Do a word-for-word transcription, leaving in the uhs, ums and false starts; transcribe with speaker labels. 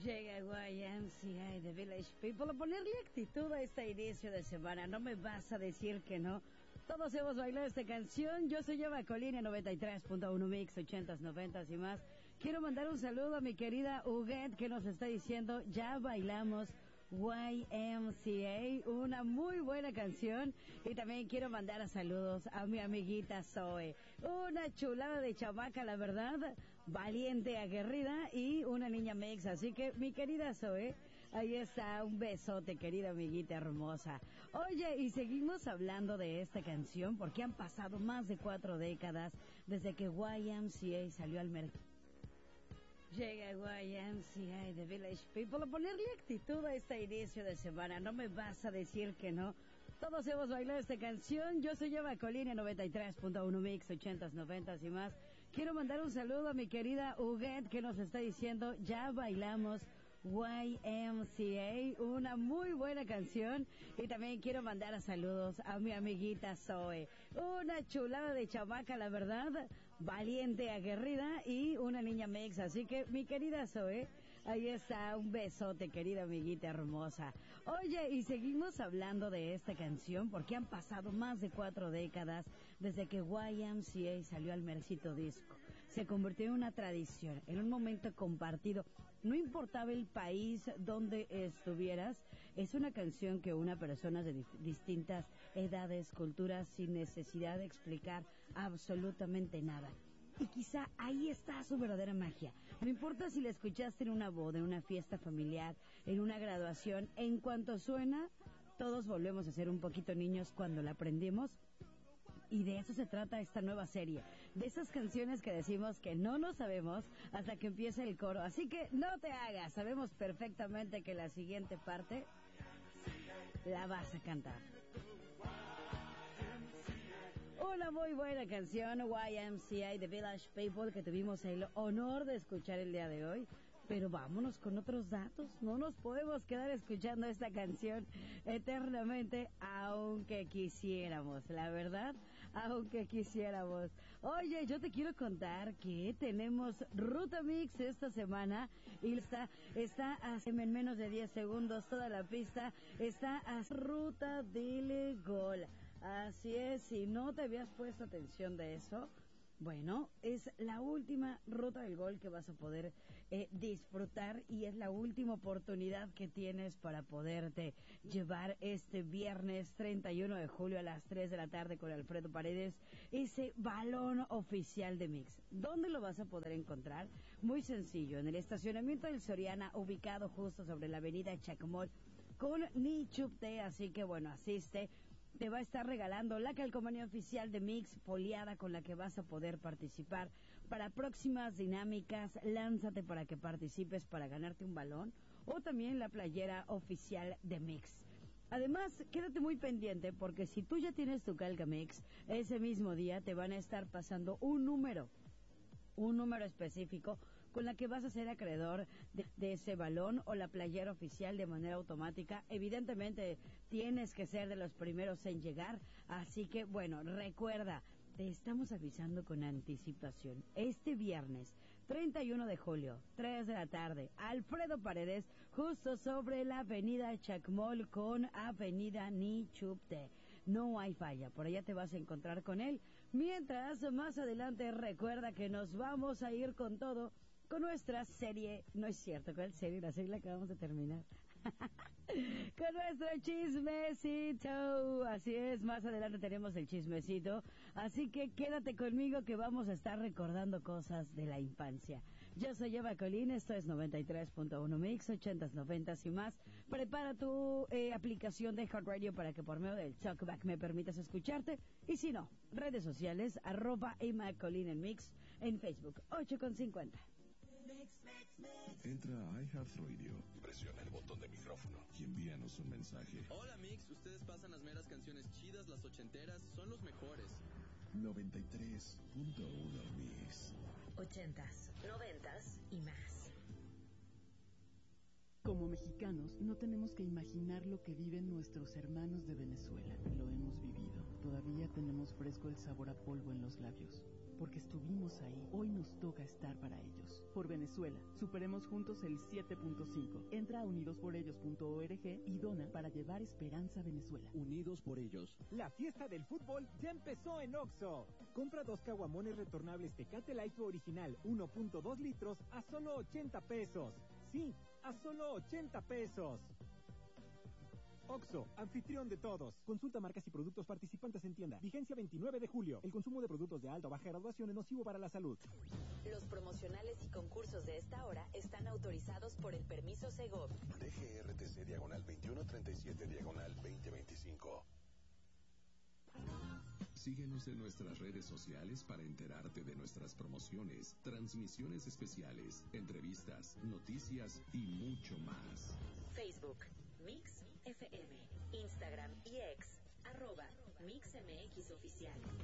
Speaker 1: Llega Y M C A de Village People a ponerle actitud a este inicio de semana. No me vas a decir que no. Todos hemos bailado esta canción. Yo soy Eva Colina, noventa y tres punto uno Mix, ochentas, noventas y más. Quiero mandar un saludo a mi querida Huguet, que nos está diciendo, ya bailamos Y M C A, una muy buena canción. Y también quiero mandar a saludos a mi amiguita Zoe, una chulada de chamaca, la verdad, valiente, aguerrida y una niña mex. Así que mi querida Zoe, ahí está, un besote, querida amiguita hermosa. Oye, y seguimos hablando de esta canción porque han pasado más de cuatro décadas desde que Y M C A salió al mercado. Llega Y M C A de Village People a ponerle actitud a este inicio de semana. No me vas a decir que no. Todos hemos bailado esta canción. Yo soy Eva Colina, noventa y tres punto uno Mix, ochentas, noventas y más. Quiero mandar un saludo a mi querida Huguet, que nos está diciendo, ya bailamos Y M C A, una muy buena canción. Y también quiero mandar a saludos a mi amiguita Zoe, una chulada de chamaca, la verdad, valiente, aguerrida y una niña mex. Así que mi querida Zoe, ahí está, un besote, querida amiguita hermosa. Oye, y seguimos hablando de esta canción porque han pasado más de cuatro décadas desde que Y M C A salió al Mercito Disco. Se convirtió en una tradición, en un momento compartido. No importaba el país donde estuvieras, es una canción que une a personas de dif- distintas edades, culturas, sin necesidad de explicar absolutamente nada. Y quizá ahí está su verdadera magia. No importa si la escuchaste en una boda, en una fiesta familiar, en una graduación, en cuanto suena, todos volvemos a ser un poquito niños cuando la aprendimos. Y de eso se trata esta nueva serie, de esas canciones que decimos que no nos sabemos hasta que empiece el coro. Así que no te hagas, sabemos perfectamente que la siguiente parte la vas a cantar. Una muy buena canción, Y M C A de Village People, que tuvimos el honor de escuchar el día de hoy. Pero vámonos con otros datos. No nos podemos quedar escuchando esta canción eternamente, aunque quisiéramos, la verdad, aunque quisiéramos. Oye, yo te quiero contar que tenemos Ruta Mix esta semana y está, está hace en menos de diez segundos toda la pista, está a Ruta del Gol. Así es, si no te habías puesto atención de eso, bueno, es la última Ruta del Gol que vas a poder eh, disfrutar y es la última oportunidad que tienes para poderte llevar este viernes treinta y uno de julio a las tres de la tarde con Alfredo Paredes ese balón oficial de Mix. ¿Dónde lo vas a poder encontrar? Muy sencillo, en el estacionamiento del Soriana, ubicado justo sobre la avenida Chacmol con Nichupte, así que bueno, asiste. Te va a estar regalando la calcomanía oficial de Mix foliada con la que vas a poder participar para próximas dinámicas. Lánzate para que participes para ganarte un balón o también la playera oficial de Mix. Además, quédate muy pendiente porque si tú ya tienes tu calca Mix, ese mismo día te van a estar pasando un número, un número específico con la que vas a ser acreedor de, de ese balón o la playera oficial de manera automática. Evidentemente tienes que ser de los primeros en llegar, así que bueno, recuerda, te estamos avisando con anticipación. Este viernes treinta y uno de julio, tres de la tarde, Alfredo Paredes, justo sobre la avenida Chacmol con avenida Nichupte. No hay falla, por allá te vas a encontrar con él. Mientras, más adelante, recuerda que nos vamos a ir con todo, con nuestra serie, no es cierto, ¿cuál serie? La serie la acabamos de terminar. Con nuestro chismecito. Así es, más adelante tenemos el chismecito. Así que quédate conmigo que vamos a estar recordando cosas de la infancia. Yo soy Eva Colín, esto es noventa y tres punto uno Mix, ochentas, noventas y más. Prepara tu eh, aplicación de Hot Radio para que por medio del Talkback me permitas escucharte. Y si no, redes sociales, arroba Eva Colín en Mix, en Facebook, ocho con cincuenta.
Speaker 2: Entra a iHeartRadio, presiona el botón de micrófono y envíanos un mensaje.
Speaker 3: Hola Mix, ustedes pasan las meras canciones chidas, las ochenteras, son los mejores.
Speaker 2: noventa y tres punto uno Mix.
Speaker 4: Ochentas, noventas y más.
Speaker 5: Como me
Speaker 4: mexicanos no tenemos que imaginar lo que viven nuestros hermanos de Venezuela. Lo hemos vivido. Todavía tenemos fresco el sabor a polvo en los labios. Porque estuvimos ahí, hoy nos toca estar para ellos. Por Venezuela, superemos juntos el siete punto cinco. Entra a unidos por ellos punto org y dona para llevar esperanza a Venezuela.
Speaker 5: Unidos por ellos.
Speaker 6: La fiesta del fútbol ya empezó en Oxxo. Compra dos caguamones retornables Tecate Light original uno punto dos litros a solo ochenta pesos. Sí, a solo ochenta pesos. Oxxo, anfitrión de todos. Consulta marcas y productos participantes en tienda. Vigencia veintinueve de julio. El consumo de productos de alta o baja graduación es nocivo para la salud.
Speaker 7: Los promocionales y concursos de esta hora están autorizados por el permiso Segov.
Speaker 2: D G R T C diagonal veintiuno treinta y siete diagonal veinte veinticinco. Síguenos en nuestras redes sociales para enterarte de nuestras promociones, transmisiones especiales, entrevistas, noticias y mucho más.
Speaker 7: Facebook, Mix F M, Instagram y X, arroba Mix M X Oficial.